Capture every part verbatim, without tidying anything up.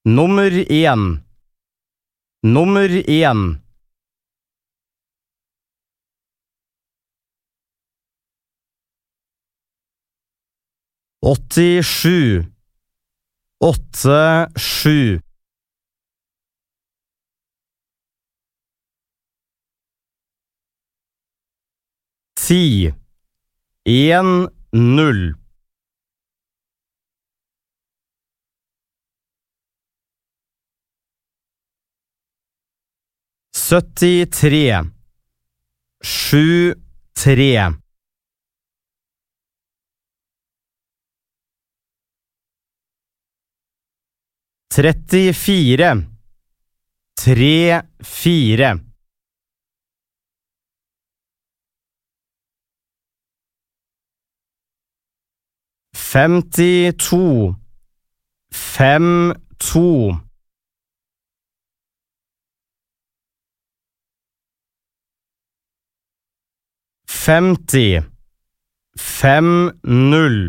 Nummer en. Nummer en. åttisju. Åtte, sju. Ti. En, null. syttitre. Sju, tre. trettifire. Tre, fire. Femtito. Fem, to. Femti. Fem, null.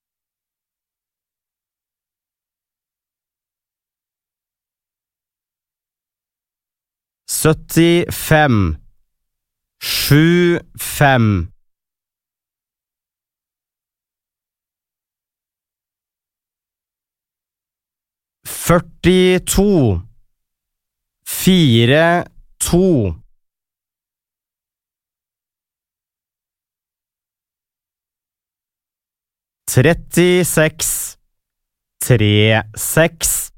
Syttifem. Sju, fem. Førtito. Fire, to. Trettiseks. Tre, seks.